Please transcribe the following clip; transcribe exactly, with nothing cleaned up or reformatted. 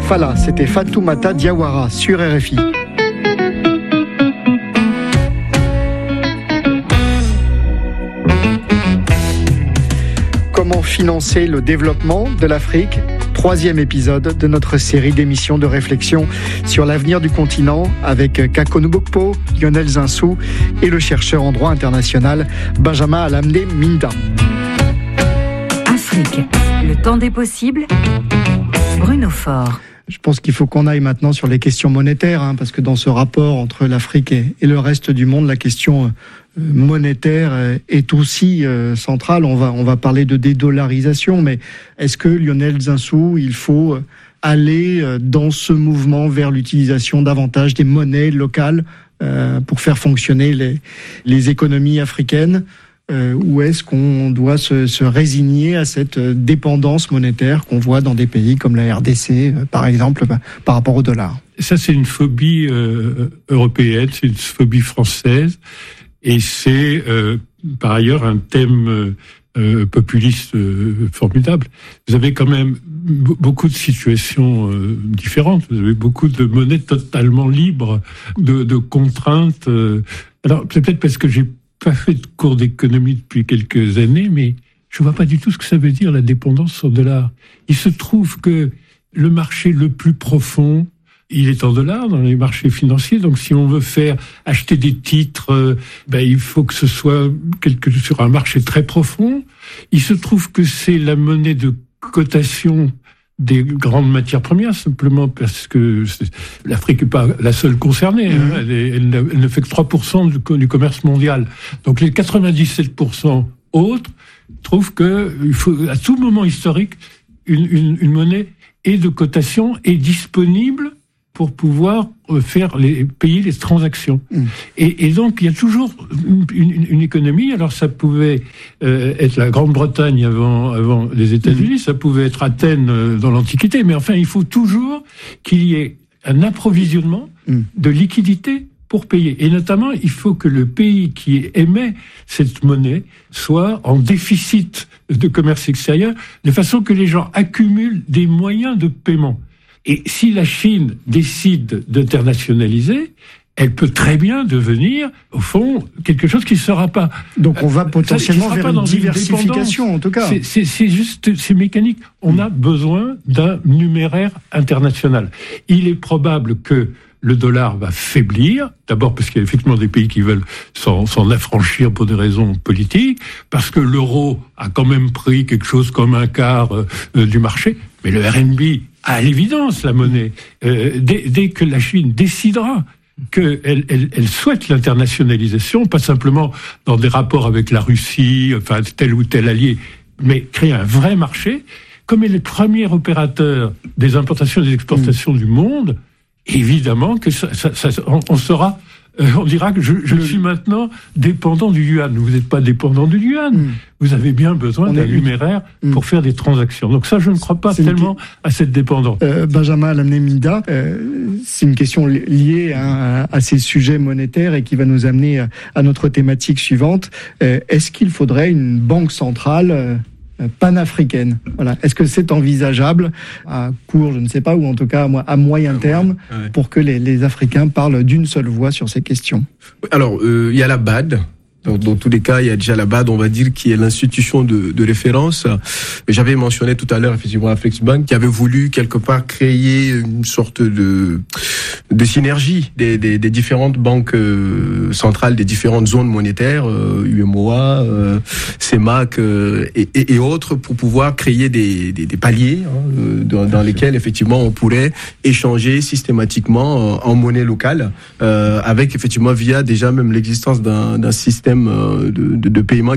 Fala, c'était Fatoumata Diawara sur R F I. Comment financer le développement de l'Afrique ? Troisième épisode de notre série d'émissions de réflexion sur l'avenir du continent avec Kako Nubokpo, Lionel Zinsou et le chercheur en droit international Benjamin Alamné Minda. Afrique, le temps des possibles, Bruno Faure. Je pense qu'il faut qu'on aille maintenant sur les questions monétaires, hein, parce que dans ce rapport entre l'Afrique et, et le reste du monde, la question euh, monétaire est aussi euh, centrale. On va, on va parler de dédollarisation, mais est-ce que Lionel Zinsou, il faut aller euh, dans ce mouvement vers l'utilisation davantage des monnaies locales euh, pour faire fonctionner les, les économies africaines ? Euh, ou est-ce qu'on doit se, se résigner à cette dépendance monétaire qu'on voit dans des pays comme la R D C, euh, par exemple, bah, par rapport au dollar ? Ça, c'est une phobie euh, européenne, c'est une phobie française, et c'est euh, par ailleurs un thème euh, populiste euh, formidable. Vous avez quand même b- beaucoup de situations euh, différentes. Vous avez beaucoup de monnaies totalement libres, de, de contraintes. Euh. Alors, c'est peut-être parce que j'ai pas fait de cours d'économie depuis quelques années, mais je vois pas du tout ce que ça veut dire, la dépendance au dollar. Il se trouve que le marché le plus profond, il est en dollars dans les marchés financiers. Donc, si on veut faire acheter des titres, euh, ben, il faut que ce soit quelque, sur un marché très profond. Il se trouve que c'est la monnaie de cotation des grandes matières premières, simplement parce que l'Afrique n'est pas la seule concernée. Mmh. Hein. Elle, est, elle, ne, elle ne fait que trois pour cent du, du commerce mondial. Donc les quatre-vingt-dix-sept pour cent autres trouvent qu'il faut, à tout moment historique, une, une, une monnaie et de cotation est disponible pour pouvoir faire les, payer les transactions. Mmh. Et, et donc, il y a toujours une, une, une économie. Alors, ça pouvait euh, être la Grande-Bretagne avant, avant les États-Unis, mmh. ça pouvait être Athènes euh, dans l'Antiquité, mais enfin, il faut toujours qu'il y ait un approvisionnement mmh. de liquidités pour payer. Et notamment, il faut que le pays qui émet cette monnaie soit en déficit de commerce extérieur, de façon que les gens accumulent des moyens de paiement. Et si la Chine décide d'internationaliser, elle peut très bien devenir, au fond, quelque chose qui ne sera pas... Donc on va potentiellement vers une diversification, en tout cas. C'est, c'est, c'est juste, c'est mécanique. On a besoin d'un numéraire international. Il est probable que le dollar va faiblir, d'abord parce qu'il y a effectivement des pays qui veulent s'en, s'en affranchir pour des raisons politiques, parce que l'euro a quand même pris quelque chose comme un quart euh, du marché, mais le R M B, à l'évidence, la monnaie, euh, dès, dès que la Chine décidera qu'elle elle, elle souhaite l'internationalisation, pas simplement dans des rapports avec la Russie, enfin tel ou tel allié, mais créer un vrai marché, comme elle est le premier opérateur des importations et des exportations mmh. du monde, évidemment que ça, ça, ça, on, on sera, euh, on dira que je, je le... suis maintenant dépendant du yuan. Vous n'êtes pas dépendant du yuan. Mm. Vous avez bien besoin on d'un numéraire mm. pour faire des transactions. Donc ça, je ne crois pas c'est tellement une... à cette dépendance. Euh, Benjamin Alamné Minda, euh, c'est une question liée à, à ces sujets monétaires et qui va nous amener à, à notre thématique suivante. Euh, est-ce qu'il faudrait une banque centrale euh, panafricaine. Voilà. Est-ce que c'est envisageable à court, je ne sais pas, ou en tout cas à moyen terme, ouais. pour que les, les Africains parlent d'une seule voix sur ces questions? Alors, euh, il y a la B A D. Donc, dans tous les cas, il y a déjà la B A D, on va dire, qui est l'institution de, de référence. J'avais mentionné tout à l'heure, effectivement, Afreximbank, qui avait voulu, quelque part, créer une sorte de, de synergie des, des, des différentes banques euh, centrales, des différentes zones monétaires, euh, U M O A, euh, C E M A C euh, et, et, et autres, pour pouvoir créer des, des, des paliers hein, dans, dans lesquels, effectivement, on pourrait échanger systématiquement en, en monnaie locale, euh, avec, effectivement, via déjà même l'existence d'un, d'un système de, de, de paiement